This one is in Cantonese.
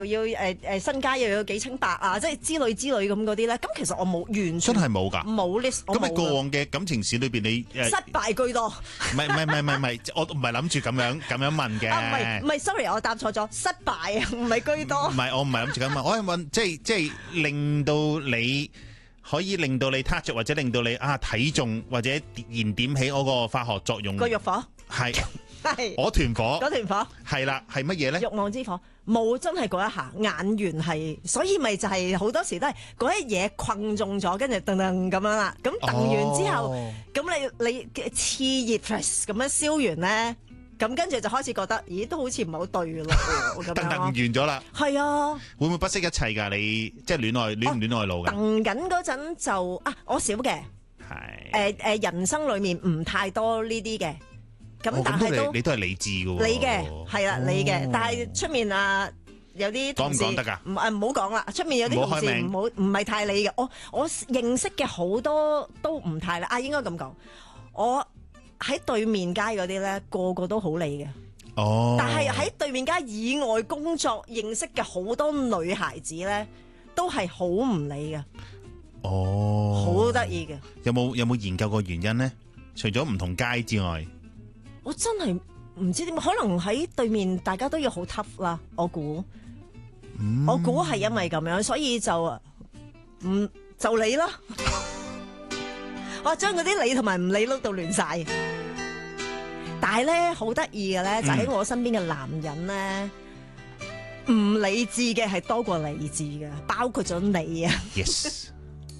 要身家又要幾清白啊，即係之類咁嗰啲咧。咁其實我冇完全真係冇㗎， 冇 list。 咁喺過往嘅感情史裏邊，你失敗居多。 唔係，我唔係諗住咁樣問嘅。 唔係，sorry，我答錯咗，失敗啊，唔係居多。 唔係，我唔係諗住咁問，我係問即係令到你可以令到你 touch 或者令到你睇中或者燃點起嗰個化學作用。 個欲火係係我團火， 嗰團火係啦，係乜嘢咧？ 慾望之火冇真係嗰一下眼緣係，所以咪就係好多時都係嗰一嘢困中咗，跟住噔噔咁樣啦。咁噔完之後，咁你熾熱咁樣燒完咧，咁跟住就開始覺得，咦，都好似唔係好對咯。咁噔完咗啦， 係啊， 會唔會不惜一切㗎？你即係戀唔戀愛腦㗎？ 噔緊嗰陣就我少嘅，係人生裏面唔太多呢啲嘅。咁但係你都係理智嘅喎， 你嘅係啦，你嘅，但係出面有啲同事講唔講得㗎？ 唔好講啦，出面有啲同事唔係太理嘅。我認識嘅好多都唔太理應該咁講。我喺對面街嗰啲咧，個個都好理嘅。但係喺對面街以外工作認識嘅好多女孩子咧，都係好唔理嘅。好得意嘅。 有冇研究過原因咧？除咗唔同街之外。 我真係唔知點，可能喺對面大家都要好 tough 啦，我估係因為咁樣，所以就理啦。我將嗰啲理同埋唔理碌到亂晒。但係咧好得意嘅咧，就喺我身邊嘅男人咧，唔理智嘅係多過理智嘅，包括咗你啊。 Yes。